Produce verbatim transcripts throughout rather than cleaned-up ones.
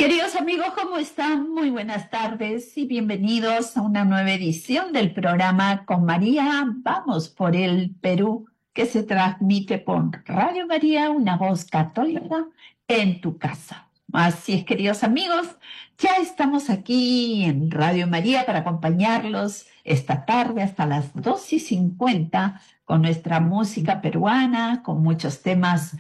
Queridos amigos, ¿cómo están? Muy buenas tardes y bienvenidos a una nueva edición del programa Con María. Vamos por el Perú, que se transmite por Radio María, una voz católica en tu casa. Así es, queridos amigos, ya estamos aquí en Radio María para acompañarlos esta tarde hasta las dos y cincuenta con nuestra música peruana, con muchos temas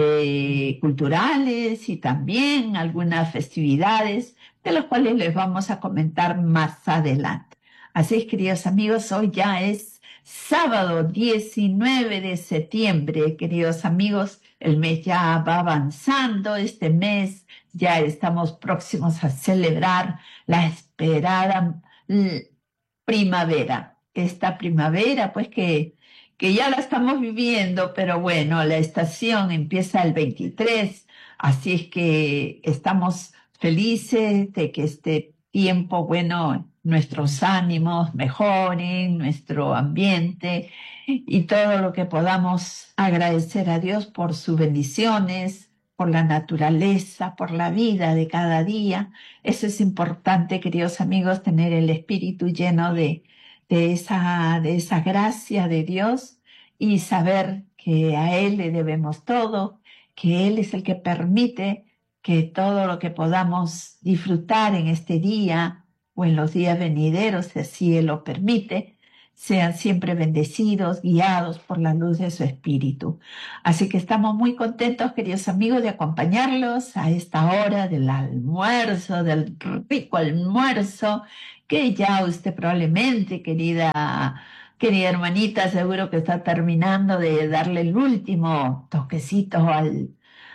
eh, culturales y también algunas festividades de las cuales les vamos a comentar más adelante. Así es, queridos amigos, hoy ya es sábado diecinueve de septiembre, queridos amigos, el mes ya va avanzando, este mes ya estamos próximos a celebrar la esperada l- primavera, esta primavera pues que que ya la estamos viviendo, pero bueno, la estación empieza el veintitrés, así es que estamos felices de que este tiempo, bueno, nuestros ánimos mejoren, nuestro ambiente y todo lo que podamos agradecer a Dios por sus bendiciones, por la naturaleza, por la vida de cada día. Eso es importante, queridos amigos, tener el espíritu lleno de de esa, de esa gracia de Dios y saber que a Él le debemos todo, que Él es el que permite que todo lo que podamos disfrutar en este día o en los días venideros, si así Él lo permite, sean siempre bendecidos, guiados por la luz de su Espíritu. Así que estamos muy contentos, queridos amigos, de acompañarlos a esta hora del almuerzo, del rico almuerzo que ya usted probablemente, querida, querida hermanita, seguro que está terminando de darle el último toquecito al,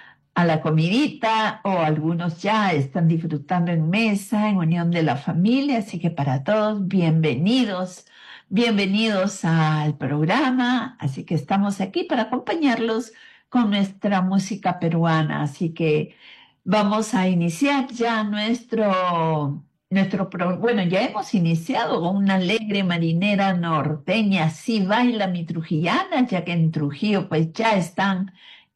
a la comidita, o algunos ya están disfrutando en mesa, en unión de la familia, así que para todos, bienvenidos, bienvenidos al programa, así que estamos aquí para acompañarlos con nuestra música peruana, así que vamos a iniciar ya nuestro, nuestro pro- bueno, ya hemos iniciado con una alegre marinera norteña, así baila mi trujillana, ya que en Trujillo pues ya están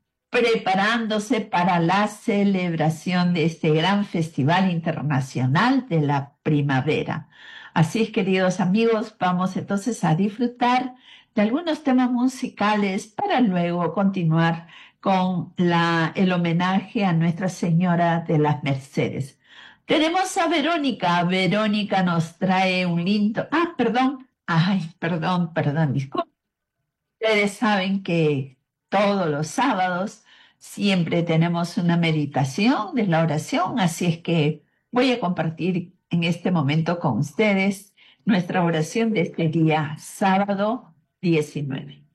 preparándose para la celebración de este gran festival internacional de la primavera. Así es, queridos amigos, vamos entonces a disfrutar de algunos temas musicales para luego continuar con la, el homenaje a Nuestra Señora de las Mercedes. Tenemos a Verónica. Verónica nos trae un lindo... Ah, perdón. Ay, perdón, perdón, disculpen. Ustedes saben que todos los sábados siempre tenemos una meditación de la oración, así es que voy a compartir en este momento con ustedes nuestra oración de este día, sábado diecinueve.